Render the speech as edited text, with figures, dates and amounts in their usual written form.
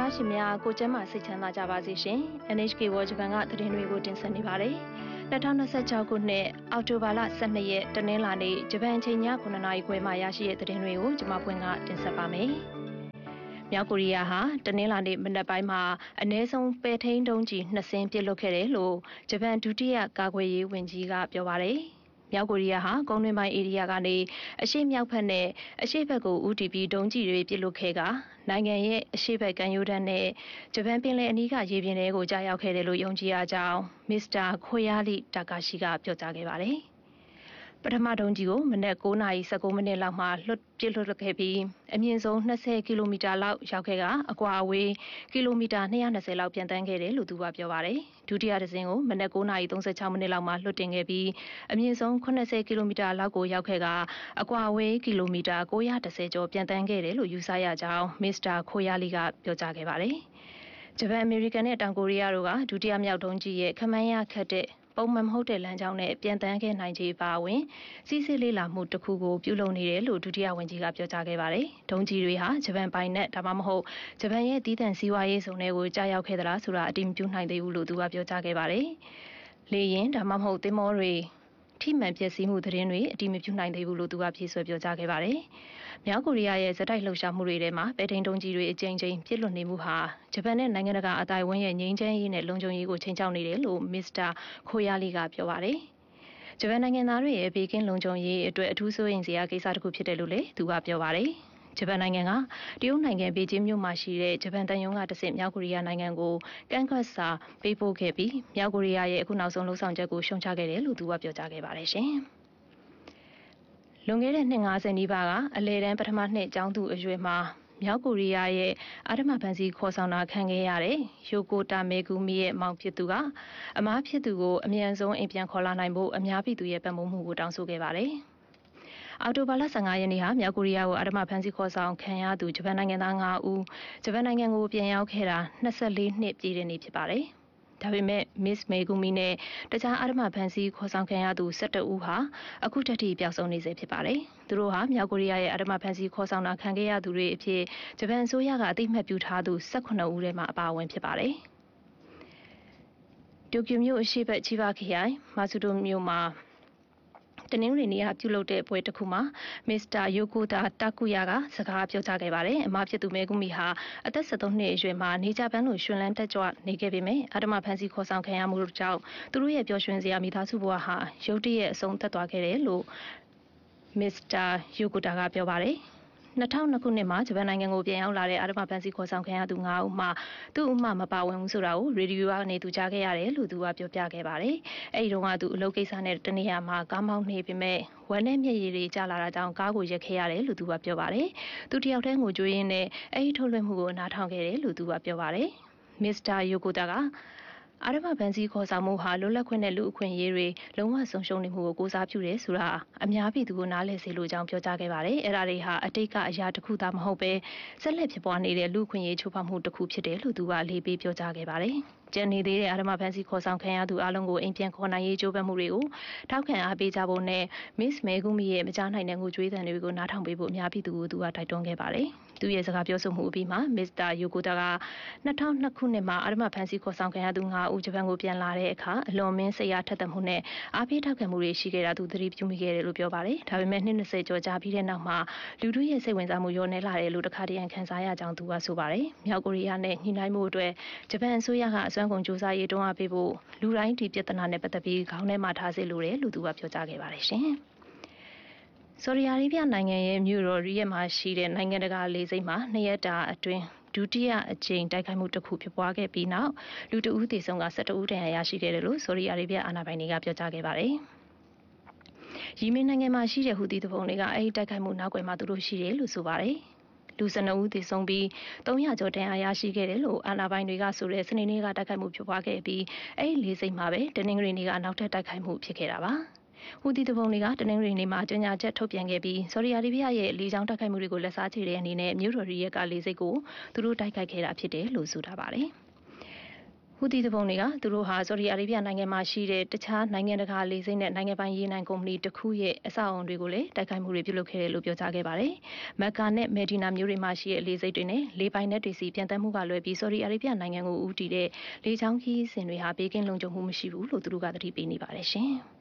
သားရှင်များကိုကျမ်းမာစိတ်ချမ်းသာကြပါစေရှင် NHK World Japan ကသတင်းတွေကိုတင်ဆက်နေပါတယ်2026ခုနှစ်အောက်တိုဘာလ12ရက်တနင်္လာနေ့ဂျပန်အချိန်ည9:00နာရီခွဲမှရရှိတဲ့သတင်းတွေကိုကျွန်မပွင့်ကတင်ဆက်ပါမယ်မြောက်ကိုရီးယားဟာတနင်္လာနေ့မနက်ပိုင်းမှာအနည်းဆုံးပဲထိန်းဒုံးကျည်2စင်းပစ်လွှတ်ခဲ့တယ်လို့ဂျပန်ဒုတိယကာကွယ်ရေးဝန်ကြီးကပြောပါတယ်မြောက်ကိုရီးယားဟာကုန်းတွင်းပိုင်းဧရိယာကနေအရှေ့မြောက်ဘက်နဲ့အရှေ့ဘက်ကိုဦးတည်ပြီးဒုံးကျည်တွေပစ်လွှတ်ခဲ့ကနိုင်ငံရဲ့အရှေ့ဘက်ကမ်းရိုးတန်းနဲ့ဂျပန်ပင်လယ်အနီးကရေပြင်ထဲကိုကြားရောက်ခဲ့တယ်လို့ယုံကြည်ရကြောင်းမစ္စတာခိုယာလီတာကာရှိကပြောကြားခဲ့ပါတယ်။ပထမဒုံးကြီးကိုမနက်9:19မိနစ်လောက်မှာပစ်လွှတ်ခဲ့ပြီးအမြင့်ဆုံး20ကီလိုမီတာလောက်ရောက်ခဲ့ကအကွာအဝေးကီလိုမီတာ220လောက်ပြန်တန်းခဲ့တယ်လို့သူကပြောပါတယ်။ဒုတိယတစ်စင်းကိုမနက်9:36မိနစ်လောက်မှာလွှတ်တင်ခဲ့ပြီးအမြင့်ဆုံး80ကီလိုမီတာလောက်ကိုရောက်ခဲ့ကအကွာအဝေးကီလိုမီတာ910ကျော်ပြန်တန်းခဲ့တယ်လို့ယူဆရကြောင်းမစ္စတာခိုယာလီကပြောကြားခဲ့ပါတယ်။ဂျပန်အမေရိကန်နဲ့တောင်ကိုရီးယားတို့ကဒုတိယမြောက်ဒုံးကြီးရဲ့ခမန်းရခတ်တဲ့ပုံမှန်မဟုတ်တဲ့လမ်းကြောင်းနဲ့ပြန်တန်းခဲ့နိုင်ခြေပါဝင်စီးစစ်လေးလာမှုတစ်ခုကိုပြုလုပ်နေတယ်လို့ဒုတိယဝန်ကြီးကပြောကြားခဲ့ပါတယ်။ဒုံးကြီးတွေဟာဂျပန်ပိုင်နက်ဒါမှမဟုတ်ဂျပန်ရဲ့တည်တံ့စီးပွားရေးစုံတွေကိုကြားရောက်ခဲ့သလားဆိုတာအတိမပြုနိုင်သေးဘူးလို့သူကပြောကြားခဲ့ပါတယ်။လေယာဉ်ဒါမှမဟုတ်သင်္ဘောတွေထိမှန်ပျက်စီးမှုသတင်းတွေအတိမပြုနိုင်သေးဘူးလို့သူကဖြေဆွဲပြောကြားခဲ့ပါတယ်။မြောက်ကိုရီးယားရဲ့ဇက်တိုက်လှုပ်ရှားမှုတွေထဲမှာပဲထိန်ဒုံးကြီးတွေအကြိမ်ကြိမ်ပြစ်လွတ်နေမှုဟာဂျပန်နဲ့နိုင်ငံတကာအတိုင်းအဝန်းရဲ့ငြိမ်းချမ်းရေးနဲ့လုံခြုံရေးကိုချိန်ချောက်နေတယ်လို့မစ္စတာခိုယာလီကပြောပါတယ်။ဂျပန်နိုင်ငံသားတွေရဲ့ဘေးကင်းလုံခြုံရေးအတွက်အထူးစိုးရိမ်စရာကိစ္စတစ်ခုဖြစ်တယ်လို့လည်းသူကပြောပါတယ်။ဂျပန်နိုင်ငံကတရုတ်နိုင်ငံဘေကျင်းမြို့မှာရှိတဲ့ဂျပန်တန်ယုံကတဆင့်မြောက်ကိုရီးယားနိုင်ငံကိုကန့်ကွက်စာပေးပို့ခဲ့ပြီးမြောက်ကိုရီးယားရဲ့အခုနောက်ဆုံးလှုံ့ဆော်ချက်ကိုရှုံချခဲ့တယ်လို့သူကပြောကြားခဲ့ပါတယ်ရှင်။လွန်ခဲ့တဲ့နှစ်90နီးပါးကအလဲတန်းပထမနှစ်ကျောင်းသူအရွယ်မှာမြောက်ကိုရီးယားရဲ့အာဓမဖန်စီခေါ်ဆောင်တာခံခဲ့ရတဲ့ယိုကိုတာမေဂူမီရဲ့မောင်ဖြစ်သူကအမားဖြစ်သူကိုအမြန်ဆုံးအိမ်ပြန်ခေါ်လာနိုင်ဖို့အများပြည်သူရဲ့ပံ့ပိုးမှုကိုတောင်းဆိုခဲ့ပါတယ်။အော်တိုဘာလ15ရက်နေ့ဟာမြောက်ကိုရီးယားကိုအာဓမဖန်စီခေါ်ဆောင်ခံရသူဂျပန်နိုင်ငံသား9ဦးဂျပန်နိုင်ငံကိုပြန်ရောက်ခဲ့တာ24နှစ်ပြည့်တဲ့နေ့ဖြစ်ပါတယ်။ဒါပေမဲ့ Miss Megumi နဲ့တခြားအာဓမဖန်စီခေါ်ဆောင်ခံရသူ17ဦးဟာအခုထက်ထိပျောက်ဆုံးနေဆဲဖြစ်ပါတယ်။သူတို့ဟာမြောက်ကိုရီးယားရဲ့အာဓမဖန်စီခေါ်ဆောင်တာခံခဲ့ရသူတွေအဖြစ်ဂျပန်အစိုးရကအသိမှတ်ပြုထားသူ18ဦးထဲမှာအပါအဝင်ဖြစ်ပါတယ်။တိုကျိုမြို့အရှေ့ဘက်ချီဘာခရိုင်မာဆူဒိုမြို့မှာတနင်္ဂနွေနေ့ကပြုလုပ်တဲ့ပွဲတစ်ခုမှာမစ္စတာယိုကိုတာတာကူယာကစကားပြောကြားခဲ့ပါတယ်။အမဖြစ်သူမဲကူမီဟာအသက်73နှစ်အရွယ်မှာနေကြပန်းလိုရှင်လန်းတက်ကြွနေခဲ့ပေမဲ့အာဓမဖန်စီခေါ်ဆောင်ခံရမှုကြောင့်သူတို့ရဲ့ပျော်ရွှင်စရာမိသားစုဘဝဟာရုတ်တရက်အဆုံးသတ်သွားခဲ့တယ်လို့မစ္စတာယိုကိုတာကပြောပါတယ်။2002ခုနှစ်မှာဂျပန်နိုင်ငံကိုပြန်ရောက်လာတဲ့အာဓမဖန်စီခေါ်ဆောင်ခံရသူ9ဦးမှာသူ့အမှမပါဝင်ဘူးဆိုတာကိုရေဒီယိုကနေသူကြားခဲ့ရတယ်လို့သူကပြောပြခဲ့ပါတယ်။အဲဒီတုန်းကသူအလုပ်ကိစ္စနဲ့တနေရာမှာကားမောင်းနေပေမဲ့ဝမ်းနဲ့မျက်ရည်တွေကျလာတာကြောင့်ကားကိုရက်ခဲ့ရတယ်လို့သူကပြောပါတယ်။သူတယောက်တည်းငိုကြွေးရင်းနဲ့အဲဒီထုတ်လွှင့်မှုကိုနားထောင်ခဲ့တယ်လို့သူကပြောပါတယ်။မစ္စတာယိုကိုတာကအာဓမဖန်စီခေါ်ဆောင်မှုဟာလွတ်လပ်ခွင့်နဲ့လူအခွင့်အရေးတွေလုံးဝဆုံးရှုံးနေမှုကိုကိုးစားပြုတယ်ဆိုတာအများပြည်သူကိုနားလည်စေလိုကြောင်းပြောကြားခဲ့ပါတယ်။အဲ့ဒါတွေဟာအတိတ်ကအရာတစ်ခုသာမဟုတ်ပဲဆက်လက်ဖြစ်ပွားနေတဲ့လူအခွင့်အရေးချိုးဖောက်မှုတစ်ခုဖြစ်တယ်လို့သူကအလေးပေးပြောကြားခဲ့ပါတယ်။ကျန်နေသေးတဲ့အာဓမဖန်စီခေါ်ဆောင်ခံရသူအလုံးကိုအိမ်ပြန်ခေါ်နိုင်ရေးကြိုးပမ်းမှုတွေကိုထောက်ခံအားပေးကြဖို့နဲ့ Miss Megumi ရဲ့မကြားနိုင်တဲ့ငိုကြွေးသံတွေကိုနားထောင်ပေးဖို့အများပြည်သူကိုသူကတိုက်တွန်းခဲ့ပါတယ်။သူရဲ့စကားပြောဆိုမှုအပြီးမှာမစ္စတာယိုကိုတာက2002ခုနှစ်မှာအာဓမဖန်စီခေါ်ဆောင်ခံရသူ9ဦးဂျပန်ကိုပြန်လာတဲ့အခါအလွန်မင်းစိတ်အားထက်သန်မှုနဲ့အားပေးထောက်ခံမှုတွေရှိခဲ့တာသူသတိပြုမိခဲ့တယ်လို့ပြောပါတယ်။ဒါပေမဲ့20ကျော်ကြာပြီးတဲ့နောက်မှာလူထုရဲ့စိတ်ဝင်စားမှုလျော့နည်းလာတယ်လို့တခါတရံခံစားရကြောင်းသူကဆိုပါတယ်။မြောက်ကိုရီးယားနဲ့ညှိနှိုင်းမှုအတွက်ဂျပန်အစိုးရကအစွမ်းကုန်ကြိုးစားရေးတွန်းအားပေးဖို့လူတိုင်းဒီပြဿနာနဲ့ပတ်သက်ပြီးခေါင်းထဲမှာထားစေလိုတယ်လို့သူကပြောကြားခဲ့ပါတယ်ရှင်။ဆော်ဒီအာရေဗျနိုင်ငံရဲ့မြို့တော်ရီယက်မှာရှိတဲ့နိုင်ငံတကာလေဆိပ်မှာ2ရက်တာအတွင်းဒုတိယအကြိမ်တိုက်ခိုက်မှုတစ်ခုဖြစ်ပွားခဲ့ပြီးနောက်လူတဦးသေဆုံးက17ဦးဒဏ်ရာရရှိခဲ့တယ်လို့ဆော်ဒီအာရေဗျအာဏာပိုင်တွေကပြောကြားခဲ့ပါတယ်။ယီမင်နိုင်ငံမှာရှိတဲ့ဟူသီသူပုန်တွေကအဲဒီတိုက်ခိုက်မှုနောက်ကွယ်မှာသူတို့ရှိတယ်လို့ဆိုပါတယ်။လူ12ဦးသေဆုံးပြီး300ကျော်ဒဏ်ရာရရှိခဲ့တယ်လို့အာဏာပိုင်တွေကဆိုတဲ့စနေနေ့ကတိုက်ခိုက်မှုဖြစ်ပွားခဲ့ပြီးအဲဒီလေဆိပ်မှာပဲတနင်္ဂနွေနေ့ကနောက်ထပ်တိုက်ခိုက်မှုဖြစ်ခဲ့တာပါ။ဟူသီသူပုန်တွေကတနင်္ဂနွေနေ့မှာကြေညာချက်ထုတ်ပြန်ခဲ့ပြီးဆော်ဒီအာရေဗျရဲ့လေကြောင်းတိုက်ခိုက်မှုတွေကိုလက်စားချေတဲ့အနေနဲ့မြို့တော်ရီယက်ကလေဆိပ်ကိုသူတို့တိုက်ခိုက်ခဲ့တာဖြစ်တယ်လို့ဆိုထားပါတယ်။ဟူသီသူပုန်တွေကသူတို့ဟာဆော်ဒီအာရေဗျနိုင်ငံမှာရှိတဲ့တခြားနိုင်ငံတကာလေဆိပ်နဲ့နိုင်ငံပိုင်ရေနံကုမ္ပဏီတစ်ခုရဲ့အဆောက်အအုံတွေကိုလည်းတိုက်ခိုက်မှုတွေပြုလုပ်ခဲ့တယ်လို့ပြောကြားခဲ့ပါတယ်။မက်ကာနဲ့မယ်ဒီနာမြို့တွေမှာရှိတဲ့လေဆိပ်တွေနဲ့လေပိုင်နက်တွေစီပြန်တက်မှုကလွယ်ပြီးဆော်ဒီအာရေဗျနိုင်ငံကိုဦးတည်တဲ့လေကြောင်းခီးစဉ်တွေဟာဘေးကင်းလုံခြုံမှုမရှိဘူးလို့သူတို့ကသတိပေးနေပါတယ်ရှင်။